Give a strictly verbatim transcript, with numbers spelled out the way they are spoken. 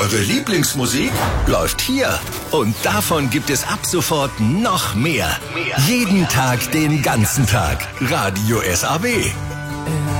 eure Lieblingsmusik läuft hier. Und davon gibt es ab sofort noch mehr. Jeden Tag, den ganzen Tag. Radio S A W.